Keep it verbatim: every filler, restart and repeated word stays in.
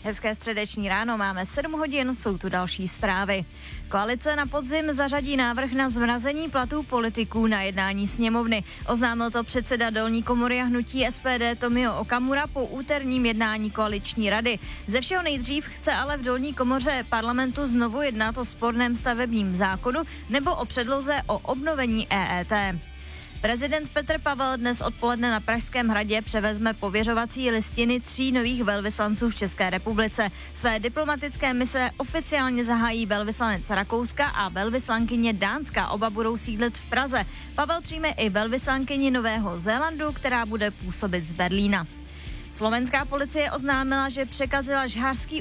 Hezké středeční ráno, máme sedm hodin, jsou tu další zprávy. Koalice na podzim zařadí návrh na zmrazení platů politiků na jednání sněmovny. Oznámil to předseda dolní komory a hnutí S P D Tomio Okamura po úterním jednání koaliční rady. Ze všeho nejdřív chce ale v dolní komoře parlamentu znovu jednat o sporném stavebním zákonu nebo o předloze o obnovení E E T. Prezident Petr Pavel dnes odpoledne na Pražském hradě převezme pověřovací listiny tří nových velvyslanců v České republice. Své diplomatické mise oficiálně zahájí velvyslanec Rakouska a velvyslankyně Dánska. Oba budou sídlit v Praze. Pavel přijme i velvyslankyni Nového Zélandu, která bude působit z Berlína. Slovenská policie oznámila, že překazila žhářský